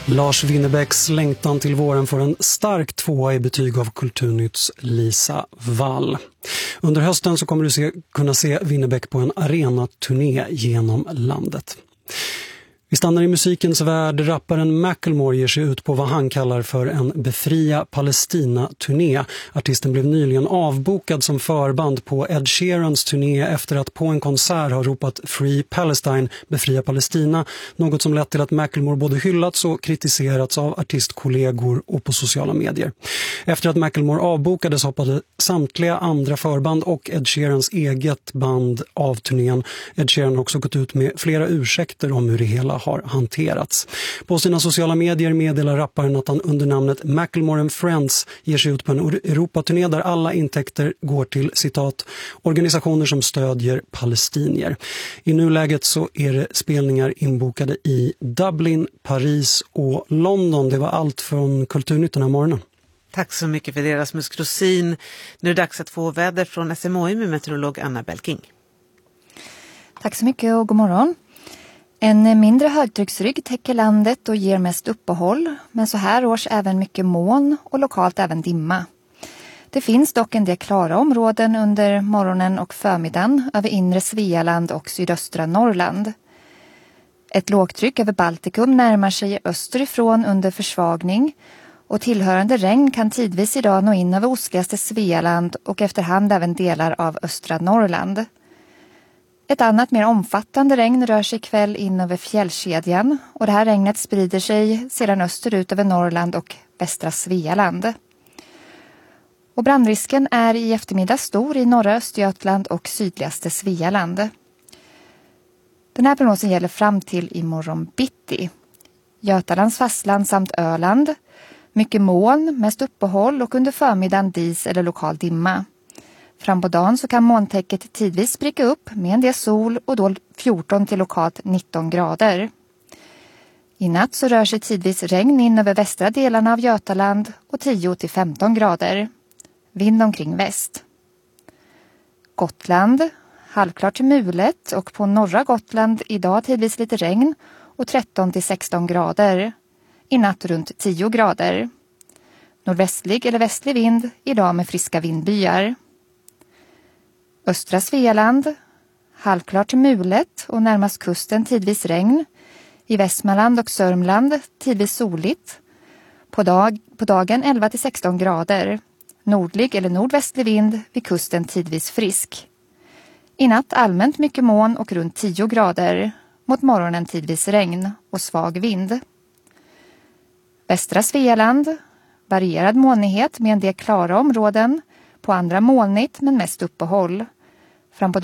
Lars Winnerbäcks längtan till våren får en stark 2 i betyg av Kulturnytts Lisa Wall. Under hösten så kommer du kunna se Winnerbäck på en arenaturné genom landet. Vi stannar i musikens värld. Rapparen Macklemore ger sig ut på vad han kallar för en Befria Palestina-turné. Artisten blev nyligen avbokad som förband på Ed Sheerans turné efter att på en konsert har ropat Free Palestine, Befria Palestina. Något som lett till att Macklemore både hyllats och kritiserats av artistkollegor och på sociala medier. Efter att Macklemore avbokades hoppade samtliga andra förband och Ed Sheerans eget band av turnén. Ed Sheeran har också gått ut med flera ursäkter om hur det hela har hanterats. På sina sociala medier meddelar rapparen att han under namnet Macklemore and Friends ger sig ut på en Europaturné där alla intäkter går till, citat, organisationer som stödjer palestinier. I nuläget så är det spelningar inbokade i Dublin, Paris och London. Det var allt från Kulturnytt den här morgonen. Tack så mycket för det, Rasmus Grosin. Nu är det dags att få väder från SMHI med meteorolog Anna Belking. Tack så mycket och god morgon. En mindre högtrycksrygg täcker landet och ger mest uppehåll, men så här års även mycket moln och lokalt även dimma. Det finns dock en del klara områden under morgonen och förmiddagen över inre Svealand och sydöstra Norrland. Ett lågtryck över Baltikum närmar sig österifrån under försvagning och tillhörande regn kan tidvis idag nå in över ostligaste Svealand och efterhand även delar av östra Norrland. Ett annat mer omfattande regn rör sig ikväll in över fjällkedjan och det här regnet sprider sig sedan österut över Norrland och västra Svealand. Och brandrisken är i eftermiddag stor i norra Östergötland och sydligaste Svealand. Den här prognosen gäller fram till imorgon bitti. Götalands fastland samt Öland. Mycket moln, mest uppehåll och under förmiddagen dis eller lokal dimma. Fram på dagen så kan molntäcket tidvis spricka upp med en del sol och då 14 till lokalt 19 grader. I natt så rör sig tidvis regn in över västra delarna av Götaland och 10 till 15 grader. Vind omkring väst. Gotland, halvklart till mulet och på norra Gotland idag tidvis lite regn och 13 till 16 grader. I natt runt 10 grader. Nordvästlig eller västlig vind idag med friska vindbyar. Östra Svealand, halvklart till mulet och närmast kusten tidvis regn. I Västmanland och Sörmland tidvis soligt. På dagen 11 till 16 grader. Nordlig eller nordvästlig vind vid kusten tidvis frisk. I natt allmänt mycket moln och runt 10 grader. Mot morgonen tidvis regn och svag vind. Västra Svealand, varierad molnighet med en del klara områden. På andra molnigt men mest uppehåll. Fram på